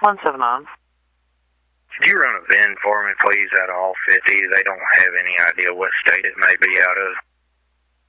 179. Could you run a VIN for me, please, out of all 50? They don't have any idea what state it may be out of.